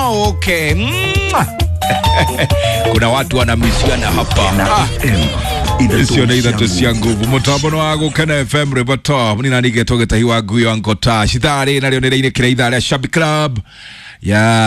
okay. Kuna watu wanamisiana hapa. Isio na idha tusia nguvu Mutambo no wago Kena FM Rebato Muni nani geto getahi wa guyo ankota Shithari na lionere ine kira idha Shabby Club. Ya